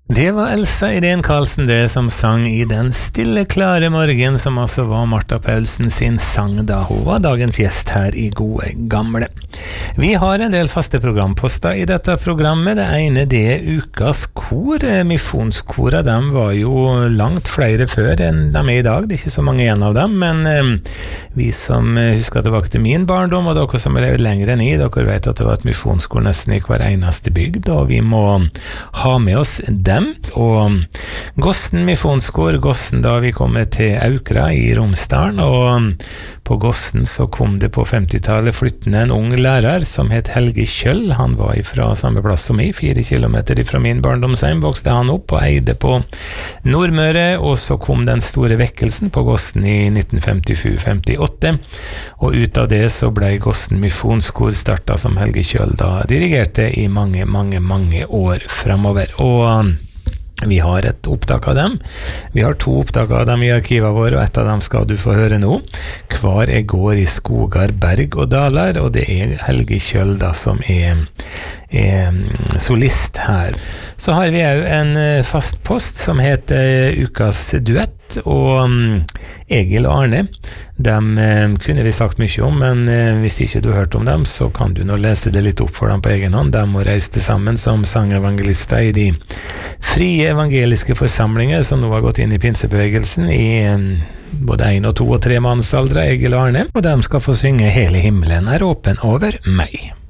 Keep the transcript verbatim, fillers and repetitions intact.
Det var Elsa Irene Karlsen det som sang I den stille, klare morgen, som altså var Martha Paulsen sin sang da hun var dagens gjest her I Gode Gamle. Vi har en del faste programposter I dette programmet. Det ene det er Ukas kor. Misjonskora, de var jo langt flere før enn de er I dag. Det er ikke så mange igjen av dem, men eh, vi som husker tilbake til min barndom, og dere som er lenger enn I, dere vet at det var et misjonskor nesten I hver eneste bygd, og vi må ha med oss dem. Og Gossen misjonskor, Gossen da vi kom til Aukra I Romsdalen, og på Gossen så kom det på femtitallet flyttende en ung lærer som het Helge Kjøll. Han var fra samme plass som I, fire kilometer fra min barndomsheim, vokste han opp og eide på Nordmøre, og så kom den store vekkelsen på Gossen I nitten femtisju femtiåtte, og ut av det så ble Gossen misjonskor startet som Helge Kjøll da dirigerte I mange, mange, mange år fremover. Og vi har et opptak av dem. Vi har to opptak av dem I arkivet vår, og et av dem skal du få høre nå. Hvar jeg går I skogar, berg og daler, og det er Helge Kjøll da som er, er solist her. Så har vi jo en fast post som heter Ukas duett, og um, Egil og Arne, dem um, kunne vi sagt mye om, men uh, hvis ikke du har hørt om dem, så kan du nå lese det litt opp for dem på egen hånd. De må reise til sammen som sangevangelister I de frie evangeliske forsamlinger som nå har gått inn I pinsebevegelsen I um, både en og to og tre mannsaldre, Egil og Arne, og de skal få synge Hele himmelen er åpen over meg.